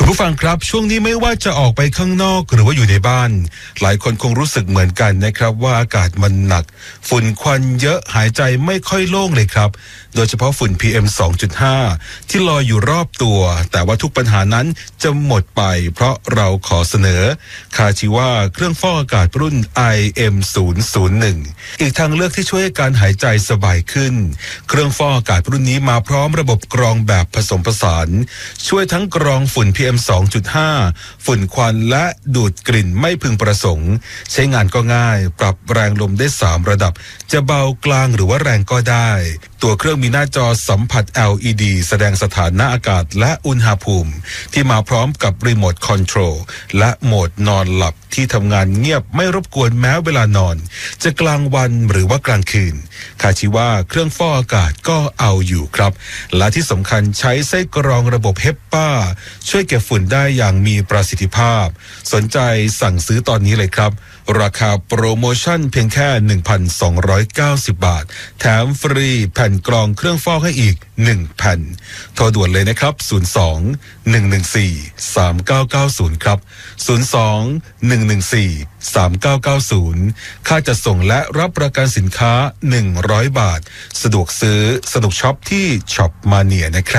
ผู้ฟังครับช่วงนี้ไม่ว่าจะออกไปข้างนอกหรือว่าอยู่ในบ้านหลายคนคงรู้สึกเหมือนกันนะครับว่าอากาศมันหนักฝุ่นควันเยอะหายใจไม่ค่อยโล่งเลยครับโดยเฉพาะฝุ่น PM 2.5 ที่ลอยอยู่รอบตัวแต่ว่าทุกปัญหานั้นจะหมดไปเพราะเราขอเสนอคาชิว่าเครื่องฟอกอากาศรุ่น IM001 อีกทางเลือกที่ช่วยให้การหายใจสบายขึ้นเครื่องฟอกอากาศรุ่นนี้มาพร้อมระบบกรองแบบผสมผสานช่วยทั้งกรองฝุ่น PM 2.5 ฝุ่นควันและดูดกลิ่นไม่พึงประสงค์ใช้งานก็ง่ายปรับแรงลมได้3ระดับจะเบากลางหรือว่าแรงก็ได้ตัวเครื่องมีหน้าจอสัมผัส LED แสดงสถานะอากาศและอุณหภูมิที่มาพร้อมกับรีโมทคอนโทรลและโหมดนอนหลับที่ทำงานเงียบไม่รบกวนแม้เวลานอนจะกลางวันหรือว่ากลางคืนคาชิว่าเครื่องฟอกอากาศก็เอาอยู่ครับและที่สำคัญใช้ไส้กรองระบบHEPAช่วยเก็บฝุ่นได้อย่างมีประสิทธิภาพสนใจสั่งซื้อตอนนี้เลยครับราคาโปรโมชั่นเพียงแค่ 1,290 บาทแถมฟรีแผ่นกรองเครื่องฟอกให้อีก1แผ่นโทรด่วนเลยนะครับ02-114-3990ครับ02-114-3990ค่าจัดส่งและรับประกันสินค้า100 บาทสะดวกซื้อสนุกช็อปที่ช็อปมาเนียนะครับ